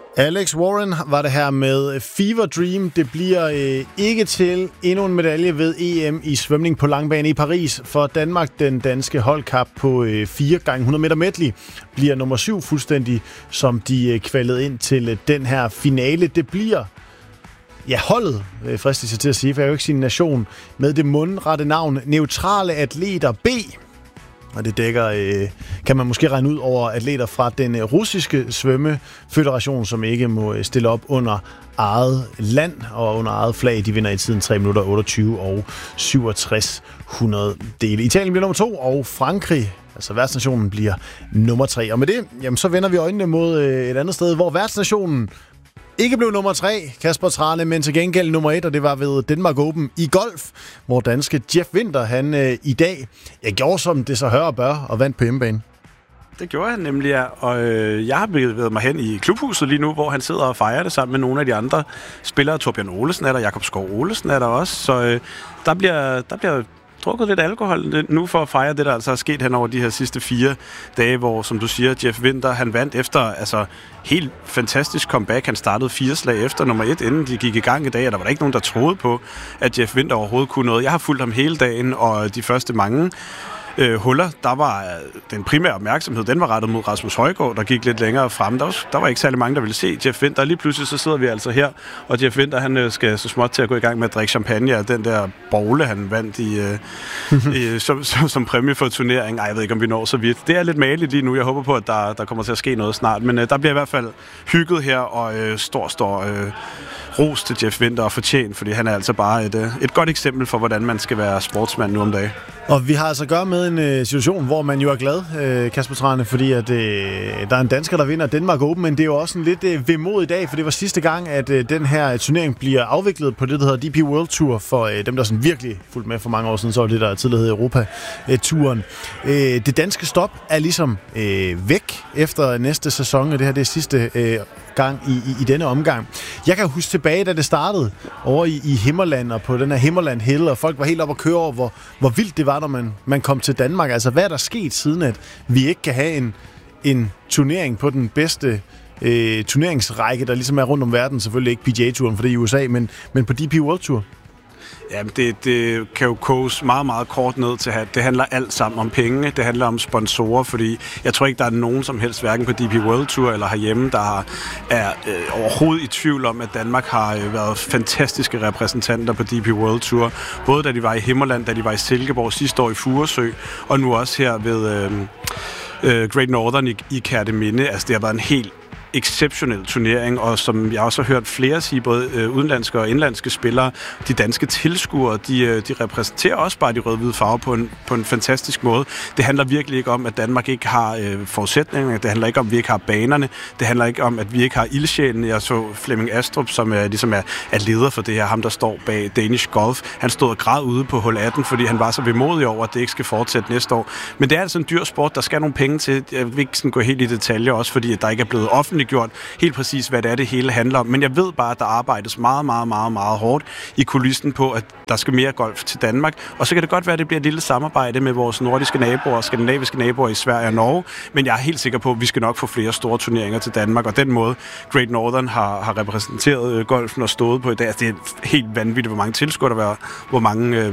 Alex Warren var det her med Fever Dream. Det bliver ikke til endnu en medalje ved EM i svømning på langbane i Paris. For Danmark, den danske holdkap på 4x100 meter medley, bliver nummer 7 fuldstændig, som de kvalede ind til den her finale. Det bliver holdet, fristes jeg til at sige, for jeg vil ikke sige nation, med det mundrette navn Neutrale Atleter B. Og det dækker, kan man måske regne ud over atleter fra den russiske svømmefederation, som ikke må stille op under eget land og under eget flag. De vinder i tiden 3 minutter 28 og 67 hundreddele. Italien bliver nummer 2, og Frankrig, altså værtsnationen, bliver nummer 3. Og med det, jamen, så vender vi øjnene mod et andet sted, hvor værtsnationen ikke blev nummer 3, Kasper Trane, men til gengæld nummer 1, og det var ved Denmark Open i golf, hvor danske Jeff Winther, han i dag gjorde som det så hør og bør, og vandt på hjemmebane. Det gjorde han nemlig, ja. Og jeg har bevæget mig hen i klubhuset lige nu, hvor han sidder og fejrer det sammen med nogle af de andre spillere. Torbjørn Olesen er der, Jakob Skov Olesen er der også, så der bliver drukket lidt alkohol nu for at fejre det, der altså er sket hen over de her sidste 4 dage, hvor, som du siger, Jeff Winther, han vandt efter helt fantastisk comeback. Han startede 4 slag efter nummer 1, inden de gik i gang i dag, og der var der ikke nogen, der troede på, at Jeff Winther overhovedet kunne noget. Jeg har fulgt ham hele dagen, og de første mange huller, der var den primære opmærksomhed, den var rettet mod Rasmus Højgaard, der gik lidt længere frem. Der var ikke særlig mange, der ville se Jeff Winther. Lige pludselig så sidder vi altså her, og Jeff Winther, han skal så småt til at gå i gang med at drikke champagne af den der bogle, han vandt som præmie for turneringen. Ej, jeg ved ikke, om vi når så vidt. Det er lidt maligt lige nu. Jeg håber på, at der kommer til at ske noget snart, men der bliver i hvert fald hygget her, og stor ros til Jeff Winther og fortjent, fordi han er altså bare et godt eksempel for, hvordan man skal være sportsmand nu om dagen. Og vi har altså at gøre med en situation, hvor man jo er glad, Kasper Trane, fordi at, der er en dansker, der vinder Denmark Open, men det er jo også en lidt vemod i dag, for det var sidste gang, at den her turnering bliver afviklet på det, der hedder DP World Tour, for dem, der sådan virkelig fulgte med for mange år siden, så var det, der tidligere hed Europa-turen. Det danske stop er ligesom væk efter næste sæson, og det her det er sidste gang i denne omgang. Jeg kan huske tilbage, da det startede over i Himmerland og på den her Himmerland Hill, og folk var helt oppe at køre over, hvor vildt det var, når man kom til Danmark. Altså, hvad er der sket siden, at vi ikke kan have en turnering på den bedste turneringsrække, der ligesom er rundt om verden? Selvfølgelig ikke PGA-turen, for det er i USA, men på DP World Tour. Jamen, det kan jo koges meget, meget kort ned til, at det handler alt sammen om penge. Det handler om sponsorer, fordi jeg tror ikke, der er nogen som helst, hverken på DP World Tour eller herhjemme, der er overhovedet i tvivl om, at Danmark har været fantastiske repræsentanter på DP World Tour. Både da de var i Himmerland, da de var i Silkeborg sidste år i Furesø, og nu også her ved Great Northern i Kerteminde. Altså, det har været en helt exceptionel turnering, og som jeg også har hørt flere sige, både udenlandske og indlandske spillere, de danske tilskuere, de repræsenterer også bare de rød-hvide farver på en fantastisk måde. Det handler virkelig ikke om, at Danmark ikke har forudsætninger, det handler ikke om, at vi ikke har banerne, det handler ikke om, at vi ikke har ildsjælen. Jeg så Flemming Astrup, som er leder for det her, ham der står bag Danish Golf. Han stod og græd ude på hul 18, fordi han var så vemodig over, at det ikke skal fortsætte næste år. Men det er altså en dyr sport, der skal nogle penge til. Jeg vil ikke sådan gå helt i detaljer, også fordi der ikke er blevet offentliggjort helt præcis, hvad det hele handler om. Men jeg ved bare, at der arbejdes meget, meget, meget, meget hårdt i kulissen på, at der skal mere golf til Danmark. Og så kan det godt være, at det bliver et lille samarbejde med vores nordiske naboer og skandinaviske naboer i Sverige og Norge. Men jeg er helt sikker på, at vi skal nok få flere store turneringer til Danmark. Og den måde, Great Northern har repræsenteret golfen og stået på i dag, altså det er helt vanvittigt, hvor mange tilskuere der har været, hvor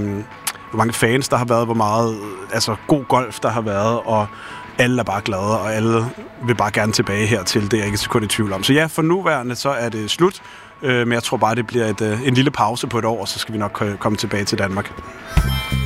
mange fans der har været, hvor meget god golf der har været, og alle er bare glade, og alle vil bare gerne tilbage hertil. Det er jeg ikke så kun i tvivl om. Så ja, for nuværende så er det slut. Men jeg tror bare, det bliver en lille pause på et år, og så skal vi nok komme tilbage til Danmark.